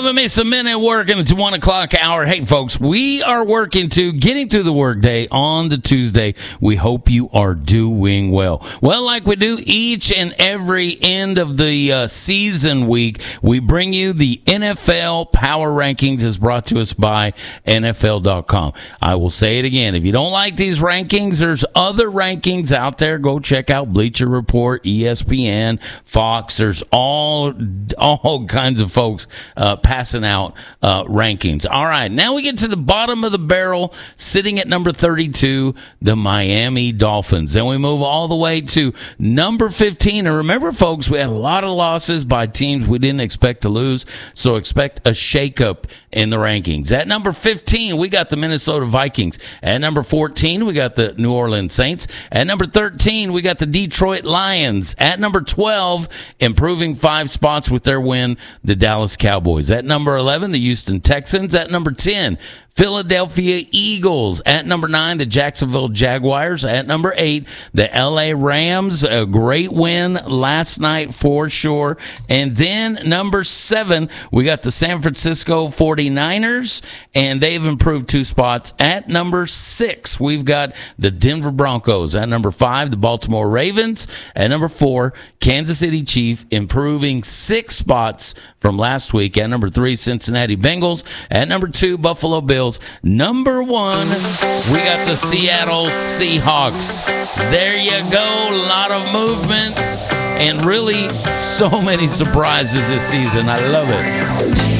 giving me some minute work and it's 1 o'clock hour. Hey, folks, we are working to getting through the workday on the Tuesday. We hope you are doing well. Well, like we do each and every end of the season week, we bring you the NFL Power Rankings as brought to us by NFL.com. I will say it again. If you don't like these rankings, there's other rankings out there. Go check out Bleacher Report, ESPN, Fox. There's all kinds of folks passing out rankings. All right, now we get to the bottom of the barrel, sitting at number 32, the Miami Dolphins. Then we move all the way to number 15. And remember, folks, we had a lot of losses by teams we didn't expect to lose, so expect a shakeup in the rankings. At number 15, we got the Minnesota Vikings. At number 14, we got the New Orleans Saints. At number 13, we got the Detroit Lions. At number 12, improving 5 spots with their win, the Dallas Cowboys. At number 11, the Houston Texans. At number 10, Philadelphia Eagles. At number 9, the Jacksonville Jaguars. At number 8, the LA Rams. A great win last night for sure. And then number 7, we got the San Francisco 49ers, and they've improved 2 spots. At number 6, we've got the Denver Broncos. At number 5, the Baltimore Ravens. At number 4, Kansas City Chiefs, improving 6 spots from last week. At number 3, Cincinnati Bengals. At number 2, Buffalo Bills. Number 1, we got the Seattle Seahawks. There you go. A lot of movement and really so many surprises this season. I love it.